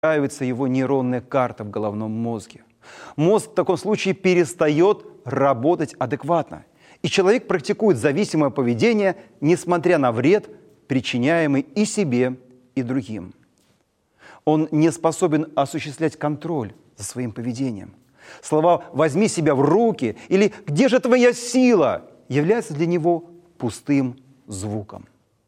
перестраивается его нейронная карта в головном мозге. Мозг в таком случае перестает работать адекватно. И человек практикует зависимое поведение, несмотря на вред, причиняемый и себе, и другим. Он не способен осуществлять контроль за своим поведением. Слова «возьми себя в руки» или «где же твоя сила» являются для него пустым звуком.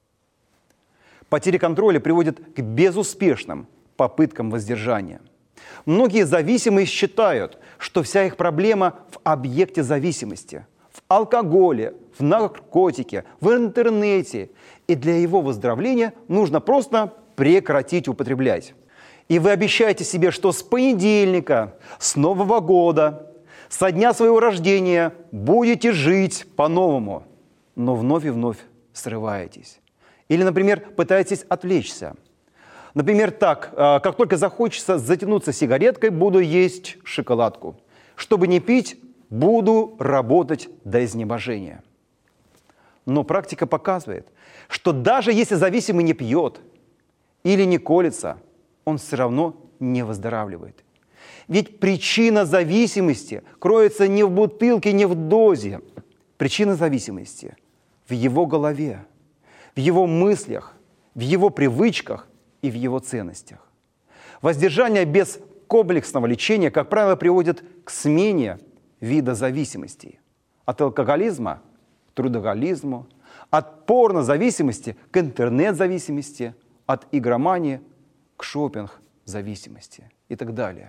Потеря контроля приводит к безуспешным попыткам воздержания. Многие зависимые считают, что вся их проблема в объекте зависимости, в алкоголе, в наркотике, в интернете. И для его выздоровления нужно просто прекратить употреблять. И вы обещаете себе, что с понедельника, с Нового года, со дня своего рождения будете жить по-новому, но вновь и вновь срываетесь. Или, например, пытаетесь отвлечься. Например, так, как только захочется затянуться сигареткой, буду есть шоколадку. Чтобы не пить, буду работать до изнеможения. Но практика показывает, что даже если зависимый не пьет или не колется, он все равно не выздоравливает. Ведь причина зависимости кроется не в бутылке, не в дозе. Причина зависимости в его голове, в его мыслях, в его привычках и в его ценностях. Воздержание без комплексного лечения, как правило, приводит к смене вида зависимостей. От алкоголизма к трудоголизму, от порнозависимости к интернет-зависимости, от игромании к шопинг-зависимости и так далее.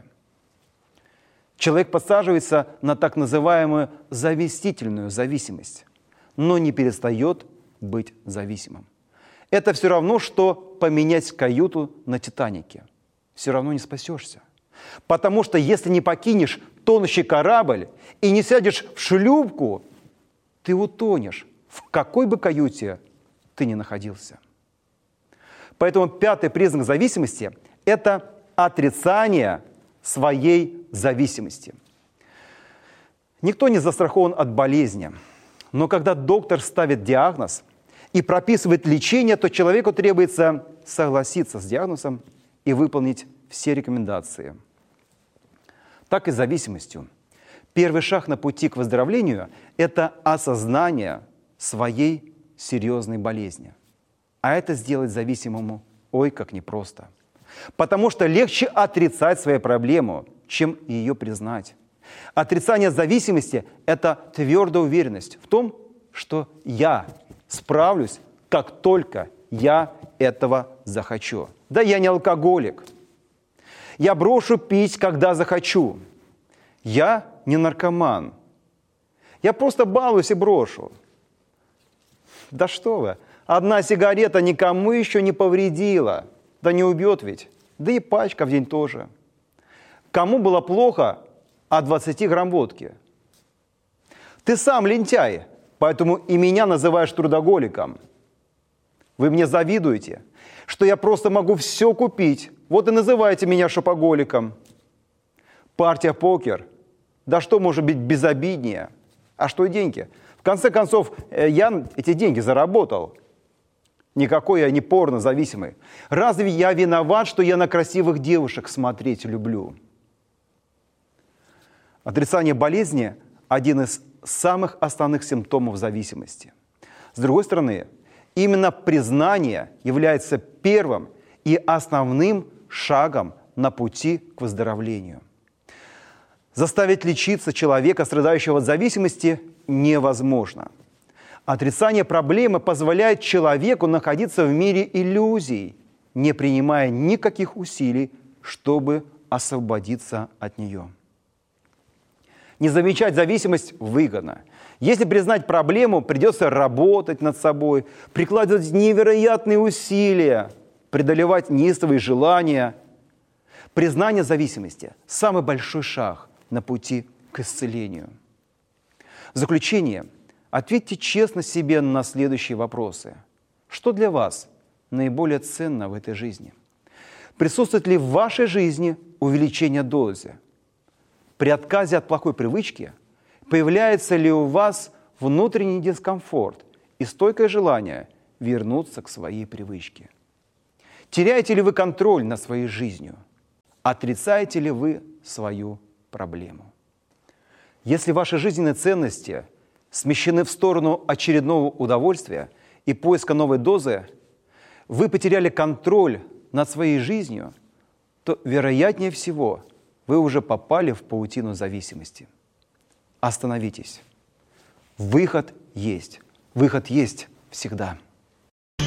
Человек подсаживается на так называемую заместительную зависимость, но не перестает быть зависимым. Это все равно, что поменять каюту на «Титанике». Все равно не спасешься. Потому что если не покинешь тонущий корабль и не сядешь в шлюпку, ты утонешь, в какой бы каюте ты ни находился. Поэтому пятый признак зависимости – это отрицание своей зависимости. Никто не застрахован от болезни, но когда доктор ставит диагноз и прописывает лечение, то человеку требуется согласиться с диагнозом и выполнить все рекомендации. Так и с зависимостью. Первый шаг на пути к выздоровлению – это осознание своей серьезной болезни. А это сделать зависимому ой как непросто. Потому что легче отрицать свою проблему, чем ее признать. Отрицание зависимости – это твердая уверенность в том, что я справлюсь, как только я этого захочу. Да, я не алкоголик. Я брошу пить, когда захочу. Я не наркоман. Я просто балуюсь и брошу. Да что вы, одна сигарета никому еще не повредила. Да не убьет ведь. Да и пачка в день тоже. Кому было плохо от 20 грамм водки? Ты сам лентяй, поэтому и меня называешь трудоголиком. Вы мне завидуете, что я просто могу все купить. Вот и называете меня шопоголиком. Партия покер. Да что может быть безобиднее? А что деньги? В конце концов, я эти деньги заработал. Никакой я не порнозависимый. Разве я виноват, что я на красивых девушек смотреть люблю? Отрицание болезни – один из самых основных симптомов зависимости. С другой стороны, именно признание является первым и основным шагом на пути к выздоровлению. Заставить лечиться человека, страдающего от зависимости, невозможно. Отрицание проблемы позволяет человеку находиться в мире иллюзий, не принимая никаких усилий, чтобы освободиться от нее. Не замечать зависимость выгодно. Если признать проблему, придется работать над собой, прикладывать невероятные усилия, преодолевать неистовые желания. Признание зависимости – самый большой шаг на пути к исцелению. В заключение ответьте честно себе на следующие вопросы. Что для вас наиболее ценно в этой жизни? Присутствует ли в вашей жизни увеличение дозы? При отказе от плохой привычки появляется ли у вас внутренний дискомфорт и стойкое желание вернуться к своей привычке? Теряете ли вы контроль над своей жизнью? Отрицаете ли вы свою проблему? Если ваши жизненные ценности смещены в сторону очередного удовольствия и поиска новой дозы, вы потеряли контроль над своей жизнью, то, вероятнее всего, вы уже попали в паутину зависимости. Остановитесь. Выход есть. Выход есть всегда.